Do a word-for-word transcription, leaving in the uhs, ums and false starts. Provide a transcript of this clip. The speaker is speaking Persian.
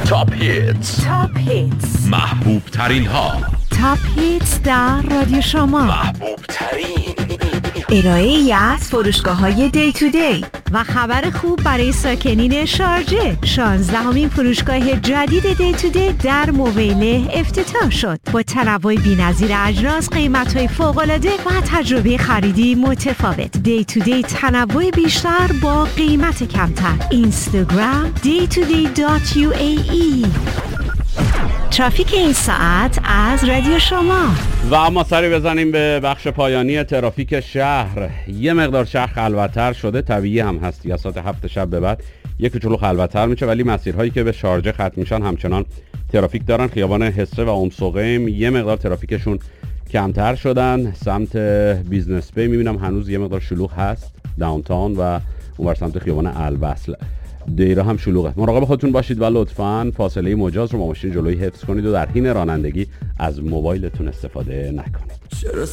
تاپ هیتز، تاپ هیتز، محبوب ترین ها، تاپ هیتز در رادیو شما، محبوب ترین ارائه ای از فروشگاه های دی تو دی و خبر خوب برای ساکنین شارجه. شانزدهمین فروشگاه جدید دی تو دی در مویله افتتاح شد با تنوع بی‌نظیر اجناس، قیمت‌های فوق‌العاده و تجربه خریدی متفاوت. دی تو دی تنوع بیشتر با قیمت کمتر. اینستاگرام دی تو دی دات یو ای ای. ترافیک این ساعت از رادیو شما. و اما سری بزنیم به بخش پایانی ترافیک شهر. یه مقدار شهر خلوت‌تر شده، طبیعی هم هست، یا ساعت هفت شب به بعد یک کوچولو خلوت‌تر میشه، ولی مسیرهایی که به شارجه ختم میشن همچنان ترافیک دارن. خیابان حصه و امسقیم یه مقدار ترافیکشون کمتر شدن. سمت بیزنس بی میبینم هنوز یه مقدار شلوغ هست، داونتاون و اونور سمت خیابان الوصل دیره هم شلوغه. مراقب خودتون باشید و لطفاً فاصله مجاز رو با ماشین جلویی حفظ کنید و در حین رانندگی از موبایلتون استفاده نکنید.